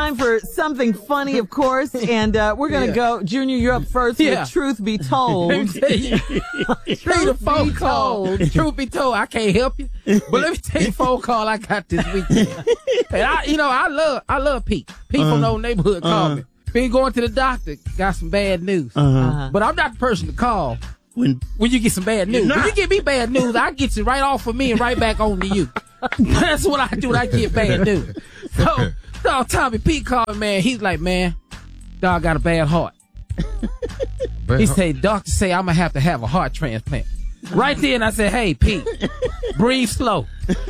time for something funny, of course, and we're going to go. Junior, you're up first with Truth Be Told. Let me tell you. Truth be told, I can't help you. But let me tell you the phone call I got this weekend. And I love Pete. Pete from the old neighborhood called me. Been going to the doctor, got some bad news. But I'm not the person to call when you get some bad news. When you give me bad news, I get you right off of me and right back on to you. That's what I do when I get bad news. So, Tommy, Pete called me, man. He's like, man, dog got a bad heart. He said, doctor say I'm going to have a heart transplant. Right then, I said, hey, Pete, breathe slow.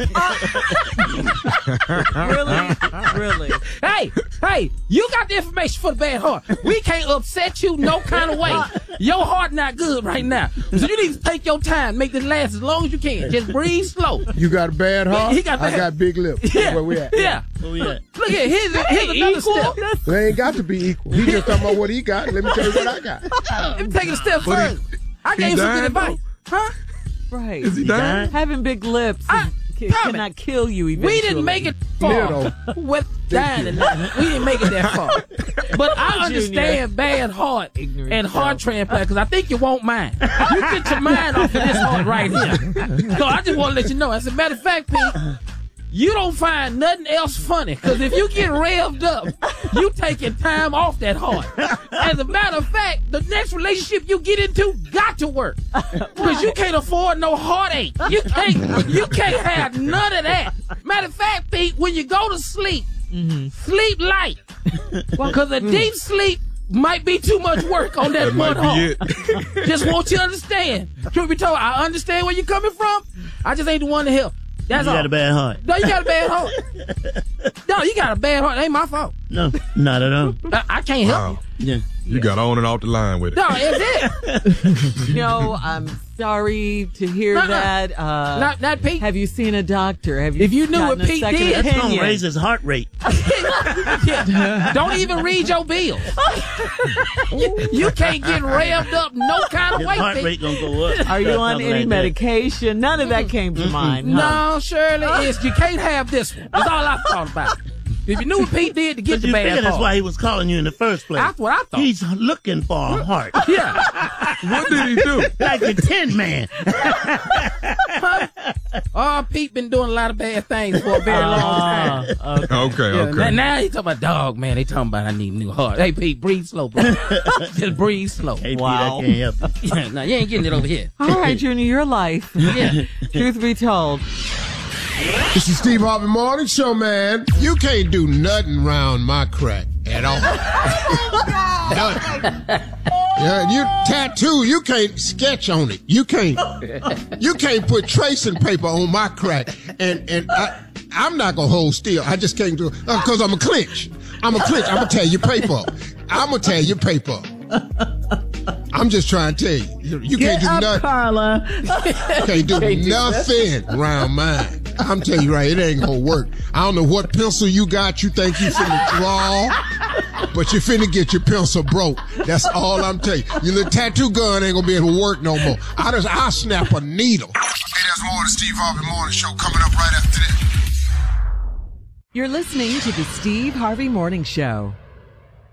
Really? Hey, you got the information for the bad heart. We can't upset you no kind of way. Your heart not good right now. So you need to take your time, make this last as long as you can. Just breathe slow. You got a bad heart? He got bad. I got big lips. Yeah. Where we at? Yeah. Where we at? Look at here's another step. They ain't got to be equal. He just talking about what he got. Let me tell you what I got. Let me take it a step further. I gave him some good advice. Huh? Right. Is he dying? Having big lips cannot kill you eventually. We didn't make it far with dying and we didn't make it that far. But I understand bad heart and heart transplant because I think you won't mind. You get your mind off of this heart right here. So I just want to let you know. As a matter of fact, Pete, you don't find nothing else funny because if you get revved up, you taking time off that heart. As a matter of fact, the next relationship you get into got to work because you can't afford no heartache. You can't have none of that. Matter of fact, Pete, when you go to sleep, sleep light because a deep sleep might be too much work on that one heart. Just want you to understand. Truth be told, I understand where you're coming from. I just ain't the one to help. That's you got a bad heart. No, you got a bad heart. No, you got a bad heart. It ain't my fault. No, not at all. I can't help you. Yeah. You got on and off the line with it. No, it's it. No, I'm sorry to hear that. Not Pete. Have you seen a doctor? If you knew what Pete did, that's going to raise his heart rate. Don't even read your bills. You can't get revved up no kind of His way, heart Pete. rate going to go up. Are you on any medication? None of that came to mind. Huh? No, Shirley, you can't have this one. That's all I thought about. If you knew what Pete did to get the bad heart. That's why he was calling you in the first place. That's what I thought. He's looking for a heart. Yeah. What did he do? Like the Tin Man. Oh, Pete been doing a lot of bad things for a very long time. Okay. Now he talking about dog, man. They talking about I need a new heart. Hey, Pete, breathe slow, bro. Just breathe slow. Hey, wow. Pete, I can't help you. No, you ain't getting it over here. All right, Junior, your life. Yeah. Truth be told. This is Steve Harvey Morning Show, man. You can't do nothing around my crack at all. Nothing. Yeah, you tattoo, you can't sketch on it. You can't put tracing paper on my crack. And I'm not gonna hold still. I just can't do it because I'm a clinch. I'm gonna tear your paper up. I'm just trying to tell you. You can't do nothing. Carla. Can't do nothing around mine. I'm telling you right, it ain't gonna work. I don't know what pencil you got you think you finna draw, but you finna get your pencil broke. That's all I'm telling you. Your little tattoo gun ain't gonna be able to work no more. I'll snap a needle. Hey, there's more of the Steve Harvey Morning Show coming up right after this. You're listening to the Steve Harvey Morning Show.